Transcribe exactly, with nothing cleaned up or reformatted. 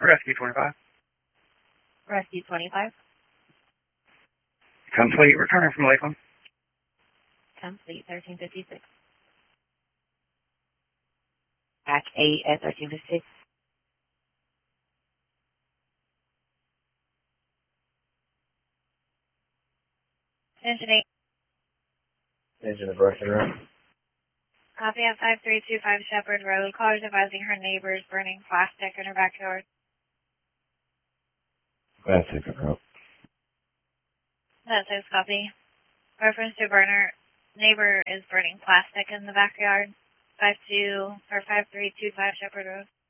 Rescue twenty-five. Rescue twenty-five. Complete, returning from Lakeland. Complete, thirteen fifty-six. Back eight at thirteen fifty-six. Engine eight. Engine of Broken Road. Copy at five three two five Shepherd Road. Callers advising her neighbors burning plastic in her backyard. Plastic road. That says copy. Reference to burner. Neighbor is burning plastic in the backyard. Five two or five three two five Shepherd Road.